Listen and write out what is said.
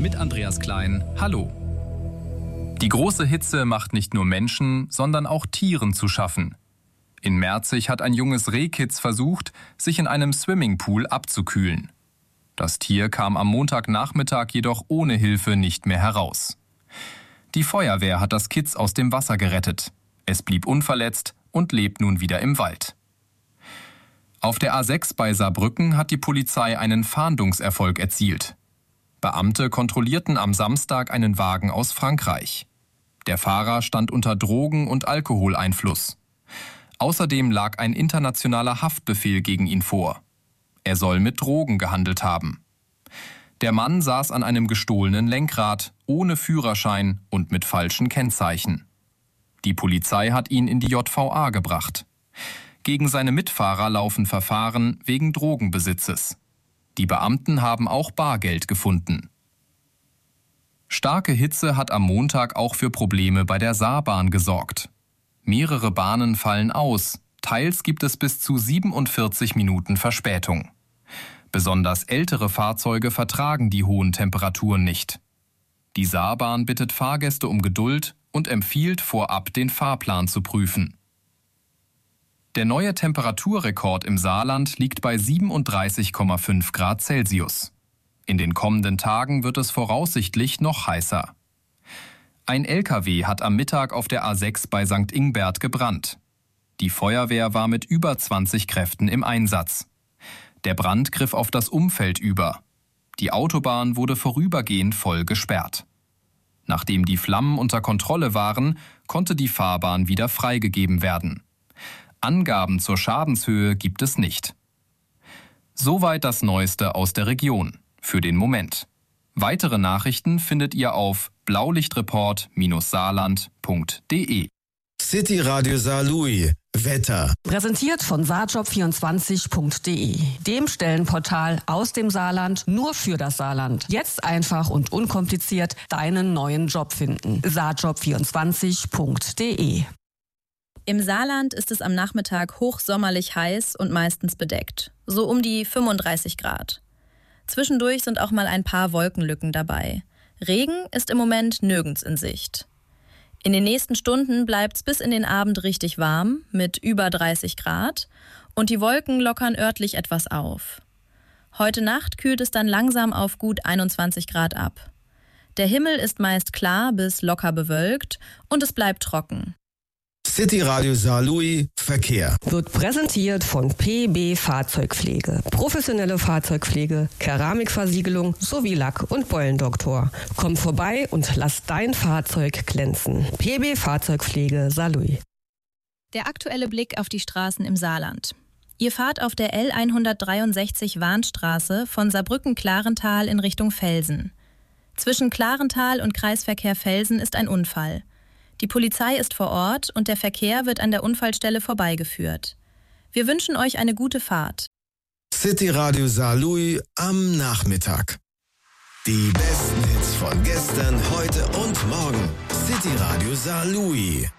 mit Andreas Klein. Hallo. Die große Hitze macht nicht nur Menschen, sondern auch Tieren zu schaffen. In Merzig hat ein junges Rehkitz versucht, sich in einem Swimmingpool abzukühlen. Das Tier kam am Montagnachmittag jedoch ohne Hilfe nicht mehr heraus. Die Feuerwehr hat das Kitz aus dem Wasser gerettet. Es blieb unverletzt und lebt nun wieder im Wald. Auf der A6 bei Saarbrücken hat die Polizei einen Fahndungserfolg erzielt. Beamte kontrollierten am Samstag einen Wagen aus Frankreich. Der Fahrer stand unter Drogen- und Alkoholeinfluss. Außerdem lag ein internationaler Haftbefehl gegen ihn vor. Er soll mit Drogen gehandelt haben. Der Mann saß an einem gestohlenen Lenkrad, ohne Führerschein und mit falschen Kennzeichen. Die Polizei hat ihn in die JVA gebracht. Gegen seine Mitfahrer laufen Verfahren wegen Drogenbesitzes. Die Beamten haben auch Bargeld gefunden. Starke Hitze hat am Montag auch für Probleme bei der Saarbahn gesorgt. Mehrere Bahnen fallen aus, teils gibt es bis zu 47 Minuten Verspätung. Besonders ältere Fahrzeuge vertragen die hohen Temperaturen nicht. Die Saarbahn bittet Fahrgäste um Geduld und empfiehlt vorab, den Fahrplan zu prüfen. Der neue Temperaturrekord im Saarland liegt bei 37,5 Grad Celsius. In den kommenden Tagen wird es voraussichtlich noch heißer. Ein LKW hat am Mittag auf der A6 bei St. Ingbert gebrannt. Die Feuerwehr war mit über 20 Kräften im Einsatz. Der Brand griff auf das Umfeld über. Die Autobahn wurde vorübergehend voll gesperrt. Nachdem die Flammen unter Kontrolle waren, konnte die Fahrbahn wieder freigegeben werden. Angaben zur Schadenshöhe gibt es nicht. Soweit das Neueste aus der Region. Für den Moment. Weitere Nachrichten findet ihr auf blaulichtreport-saarland.de. City Radio Saarlouis. Wetter. Präsentiert von saarjob24.de, dem Stellenportal aus dem Saarland nur für das Saarland. Jetzt einfach und unkompliziert deinen neuen Job finden. saarjob24.de. Im Saarland ist es am Nachmittag hochsommerlich heiß und meistens bedeckt. So um die 35 Grad. Zwischendurch sind auch mal ein paar Wolkenlücken dabei. Regen ist im Moment nirgends in Sicht. In den nächsten Stunden bleibt es bis in den Abend richtig warm, mit über 30 Grad, und die Wolken lockern örtlich etwas auf. Heute Nacht kühlt es dann langsam auf gut 21 Grad ab. Der Himmel ist meist klar bis locker bewölkt und es bleibt trocken. City Radio Saarlouis Verkehr. Wird präsentiert von PB Fahrzeugpflege. Professionelle Fahrzeugpflege, Keramikversiegelung sowie Lack- und Beulendoktor. Komm vorbei und lass dein Fahrzeug glänzen. PB Fahrzeugpflege Saarlouis. Der aktuelle Blick auf die Straßen im Saarland. Ihr fahrt auf der L163 Warnstraße von Saarbrücken-Klarental in Richtung Velsen. Zwischen Klarental und Kreisverkehr Velsen ist ein Unfall. Die Polizei ist vor Ort und der Verkehr wird an der Unfallstelle vorbeigeführt. Wir wünschen euch eine gute Fahrt. City Radio Saarlouis am Nachmittag. Die besten Hits von gestern, heute und morgen. City Radio Saarlouis.